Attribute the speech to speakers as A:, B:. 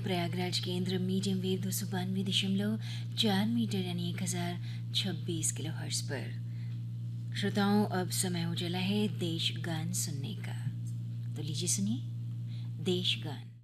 A: प्रयागराज केंद्र medium wave 292.4 metre यानी 1026 kilo hertz पर। श्रोताओं, अब समय हो चला है देश गान सुनने का, तो लीजिए सुनिए देश गान।